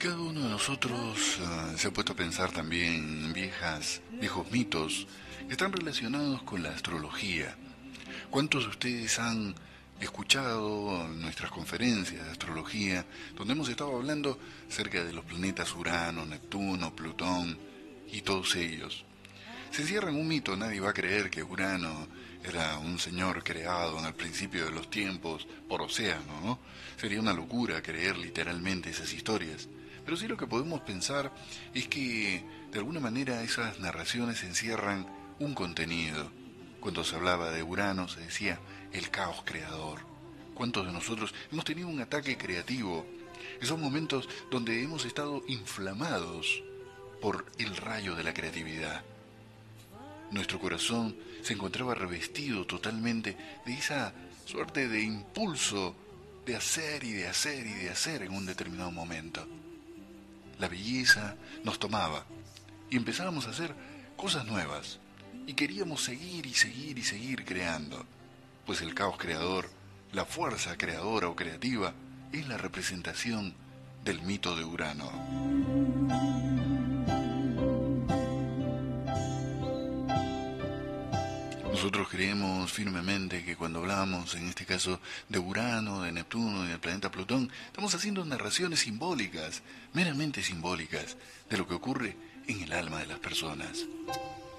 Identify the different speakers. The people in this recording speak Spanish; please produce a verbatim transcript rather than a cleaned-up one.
Speaker 1: cada uno de nosotros uh, se ha puesto a pensar también en viejas, viejos mitos que están relacionados con la astrología. ¿Cuántos de ustedes han escuchado nuestras conferencias de astrología donde hemos estado hablando acerca de los planetas Urano, Neptuno, Plutón y todos ellos? Se encierra en un mito, nadie va a creer que Urano era un señor creado en el principio de los tiempos por océano, ¿no? Sería una locura creer literalmente esas historias. Pero sí lo que podemos pensar es que de alguna manera esas narraciones encierran un contenido. Cuando se hablaba de Urano se decía el caos creador. ¿Cuántos de nosotros hemos tenido un ataque creativo? Esos momentos donde hemos estado inflamados por el rayo de la creatividad. Nuestro corazón se encontraba revestido totalmente de esa suerte de impulso de hacer y de hacer y de hacer en un determinado momento. La belleza nos tomaba y empezábamos a hacer cosas nuevas y queríamos seguir y seguir y seguir creando, pues el caos creador, la fuerza creadora o creativa, es la representación del mito de Urano. Nosotros creemos firmemente que cuando hablamos, en este caso, de Urano, de Neptuno y del planeta Plutón, estamos haciendo narraciones simbólicas, meramente simbólicas, de lo que ocurre en el alma de las personas.